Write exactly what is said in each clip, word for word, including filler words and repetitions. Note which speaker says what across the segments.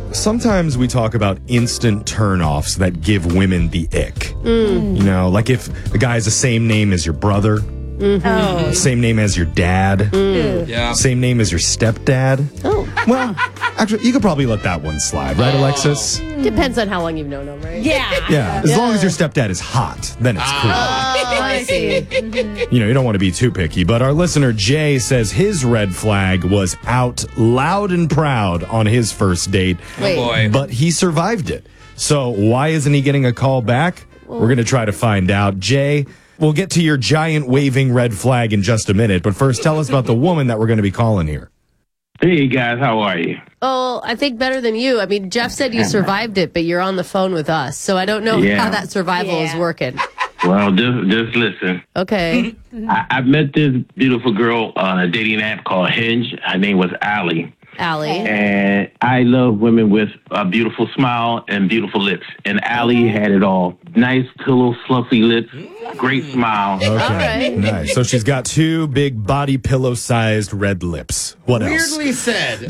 Speaker 1: sometimes we talk about instant turnoffs that give women the ick. Mm. You know, like if the guy has the same name as your brother, mm-hmm. oh. same name as your dad, mm. yeah. same name as your stepdad. Oh. Well, actually, you could probably let that one slide, right, Alexis?
Speaker 2: Depends on how long you've known him, right?
Speaker 3: Yeah.
Speaker 1: Yeah, as yeah. long as your stepdad is hot, then it's cool.
Speaker 2: Oh, I see. Mm-hmm.
Speaker 1: You know, you don't want to be too picky, but our listener Jay says his red flag was out loud and proud on his first date.
Speaker 2: Wait.
Speaker 4: Oh boy.
Speaker 1: But he survived it. So why isn't he getting a call back? Well, we're going to try to find out. Jay, we'll get to your giant waving red flag in just a minute, but first tell us about the woman that we're going to be calling here.
Speaker 5: Hey, guys, how are you?
Speaker 2: Oh, I think better than you. I mean, Jeff said you survived it, but you're on the phone with us, so I don't know
Speaker 5: yeah.
Speaker 2: how that survival yeah. is working.
Speaker 5: Well, just just listen.
Speaker 2: Okay.
Speaker 5: I, I met this beautiful girl on a dating app called Hinge. Her name was Allie.
Speaker 2: Allie.
Speaker 5: And I love women with a beautiful smile and beautiful lips. And Allie had it all. Nice, pillow, fluffy lips, great smile.
Speaker 1: Okay,
Speaker 2: all right.
Speaker 1: Nice. So she's got two big body pillow-sized red lips. What else?
Speaker 4: Weirdly said.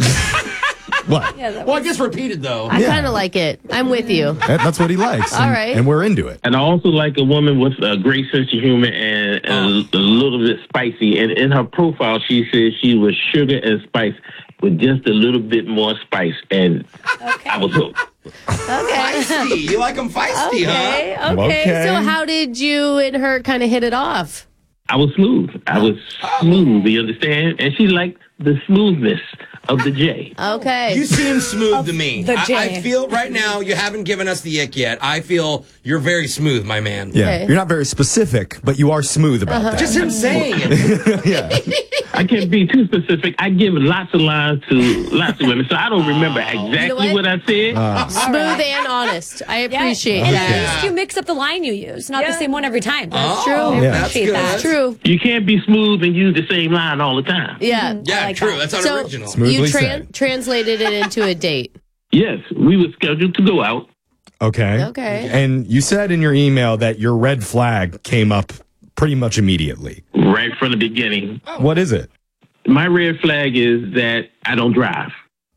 Speaker 1: What?
Speaker 3: Yeah,
Speaker 4: well, I guess repeated, though.
Speaker 2: I
Speaker 1: Yeah.
Speaker 2: kind of like it. I'm with you.
Speaker 1: That, that's what he likes.
Speaker 2: All
Speaker 1: and,
Speaker 2: right.
Speaker 1: And we're into it.
Speaker 5: And I also like a woman with a great sense of humor and, and a, a little bit spicy. And in her profile, she says she was sugar and spice with just a little bit more spice. And
Speaker 3: okay.
Speaker 5: I was hooked.
Speaker 2: Okay.
Speaker 4: Feisty. You like them feisty,
Speaker 2: Okay,
Speaker 4: huh?
Speaker 2: okay.
Speaker 1: Okay.
Speaker 2: So how did you and her kind of hit it off?
Speaker 5: I was smooth. I was smooth, you understand? And she liked the smoothness of the J.
Speaker 2: Okay.
Speaker 4: You seem smooth to me.
Speaker 3: the
Speaker 4: I,
Speaker 3: J.
Speaker 4: I feel right now you haven't given us the ick yet. I feel you're very smooth, my man.
Speaker 1: Yeah.
Speaker 2: Okay.
Speaker 1: You're not very specific, but you are smooth about
Speaker 2: Uh-huh.
Speaker 1: that.
Speaker 4: Just him saying it.
Speaker 1: yeah.
Speaker 5: I can't be too specific. I give lots of lines to lots of women, so I don't remember exactly
Speaker 2: You know what?
Speaker 5: what? I said.
Speaker 1: Uh,
Speaker 2: Smooth and honest. I appreciate
Speaker 3: And
Speaker 2: that.
Speaker 3: at least you mix up the line you use, not the same one every time.
Speaker 2: That's
Speaker 4: Oh,
Speaker 2: true.
Speaker 3: I
Speaker 1: Yeah.
Speaker 4: That's
Speaker 3: appreciate
Speaker 4: good.
Speaker 3: that.
Speaker 2: That's true.
Speaker 5: You can't be smooth and use the same line all the time.
Speaker 2: Yeah.
Speaker 4: Yeah,
Speaker 3: like
Speaker 4: true.
Speaker 3: that.
Speaker 4: That's
Speaker 2: So
Speaker 4: unoriginal.
Speaker 1: Smoothly
Speaker 2: you tran-
Speaker 1: said.
Speaker 2: translated it into a date.
Speaker 5: Yes, we were scheduled to go out.
Speaker 1: Okay.
Speaker 2: Okay.
Speaker 1: And you said in your email that your red flag came up pretty much immediately.
Speaker 5: Right from the beginning.
Speaker 1: What is it?
Speaker 5: My red flag is that I don't drive.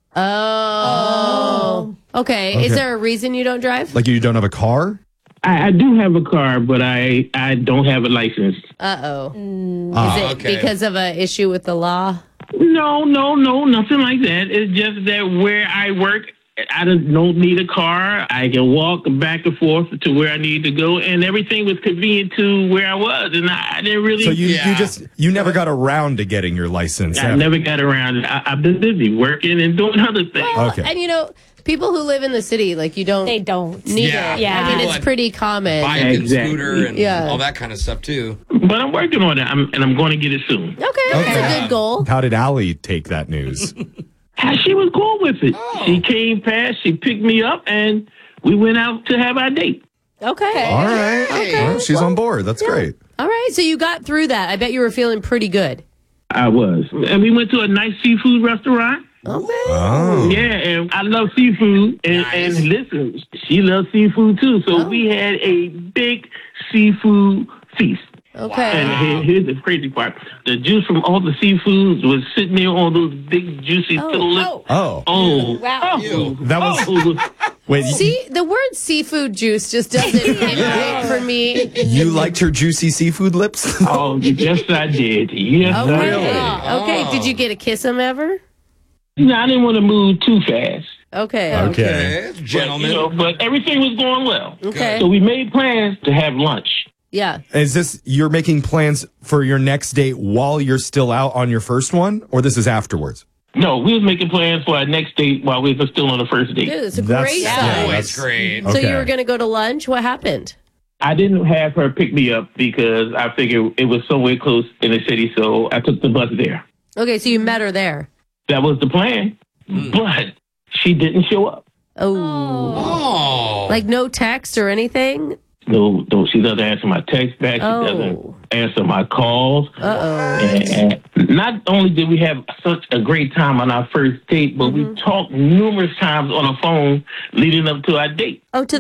Speaker 2: Oh. Okay.
Speaker 1: Okay.
Speaker 2: Is there a reason you don't drive?
Speaker 1: Like you don't have a car?
Speaker 5: I, I do have a car, but I, I don't have a license.
Speaker 2: Uh-oh.
Speaker 1: Ah,
Speaker 2: Is it
Speaker 4: okay.
Speaker 2: because of an issue with the law?
Speaker 5: No, no, no, nothing like that. It's just that where I work, I don't don't need a car. I can walk back and forth to where I need to go, and everything was convenient to where I was, and I, I didn't really.
Speaker 1: So you,
Speaker 4: Yeah.
Speaker 1: you just you never got around to getting your license.
Speaker 5: I never got around. I, I've been busy working and doing other things.
Speaker 1: Okay.
Speaker 2: And you know, people who live in the city, like you don't
Speaker 3: They don't.
Speaker 2: need
Speaker 4: Yeah.
Speaker 2: it.
Speaker 3: Yeah.
Speaker 2: I mean,
Speaker 4: People
Speaker 2: it's
Speaker 4: that
Speaker 2: pretty common.
Speaker 4: Bike and
Speaker 5: Exactly.
Speaker 4: scooter and
Speaker 2: Yeah.
Speaker 4: all that kind of stuff, too.
Speaker 5: But I'm working on it, I'm, and I'm going to get it soon.
Speaker 2: Okay, that's a good goal.
Speaker 1: How did Allie take that news?
Speaker 5: Ah, She was cool with it. She came past, she picked me up, and we went out to have our date.
Speaker 2: Okay.
Speaker 1: All right.
Speaker 2: Okay.
Speaker 1: Well, she's on board. That's great.
Speaker 2: All right. So you got through that. I bet you were feeling pretty good.
Speaker 5: I was. And we went to a nice seafood restaurant.
Speaker 2: Okay.
Speaker 1: Oh.
Speaker 5: Yeah, and I love seafood. And,
Speaker 4: Nice.
Speaker 5: and listen, she loves seafood too. So
Speaker 2: Oh.
Speaker 5: we had a big seafood feast.
Speaker 2: Okay.
Speaker 5: And here- here's the crazy part. The juice from all the seafoods was sitting there on those big, juicy
Speaker 2: Oh.
Speaker 5: pillow lips.
Speaker 3: Oh.
Speaker 1: Oh.
Speaker 5: Oh.
Speaker 3: Wow.
Speaker 5: Oh.
Speaker 1: That was-
Speaker 5: Oh.
Speaker 1: Wait, you-
Speaker 2: See, the word seafood juice just doesn't hit right for me.
Speaker 1: you liked her juicy seafood lips?
Speaker 5: Oh, yes, I did. Yes, I
Speaker 2: Okay.
Speaker 5: did.
Speaker 2: Okay. Did you get a kiss him ever?
Speaker 5: No, I didn't want to move too fast.
Speaker 2: Okay.
Speaker 1: Okay.
Speaker 5: But,
Speaker 4: Gentlemen.
Speaker 5: you know, but everything was going well.
Speaker 2: Okay.
Speaker 5: So we made plans to have lunch.
Speaker 2: Yeah.
Speaker 1: Is this, you're making plans for your next date while you're still out on your first one? Or this is afterwards?
Speaker 5: No, we was making plans for our next date while we were still on the first date.
Speaker 2: Dude, it's a
Speaker 1: That's-
Speaker 2: great
Speaker 1: yeah,
Speaker 2: sign.
Speaker 4: Oh,
Speaker 1: that's-
Speaker 4: it's great.
Speaker 2: So
Speaker 1: Okay.
Speaker 2: you were going to go to lunch? What happened?
Speaker 5: I didn't have her pick me up because I figured it was somewhere close in the city, so I took the bus there.
Speaker 2: Okay. So you met her there.
Speaker 5: That was the plan, but she didn't show up.
Speaker 2: Oh.
Speaker 4: Oh.
Speaker 2: Like no text or anything?
Speaker 5: No, no, she doesn't answer my text back. She
Speaker 2: Oh.
Speaker 5: doesn't answer my calls.
Speaker 2: Uh-oh.
Speaker 5: And, and not only did we have such a great time on our first date, but we talked numerous times on the phone leading up to our date.
Speaker 2: Oh, to